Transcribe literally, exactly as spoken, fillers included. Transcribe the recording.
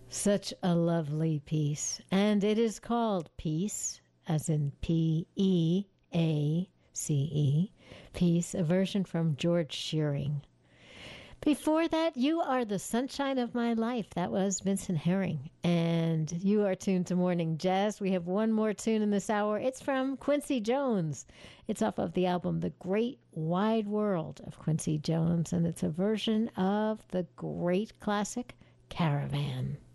Such a lovely piece. And it is called Peace, as in P E A C E, Peace, a version from George Shearing. Before that, You Are the Sunshine of My Life. That was Vincent Herring. And you are tuned to Morning Jazz. We have one more tune in this hour. It's from Quincy Jones. It's off of the album The Great Wide World of Quincy Jones. And it's a version of the great classic Caravan.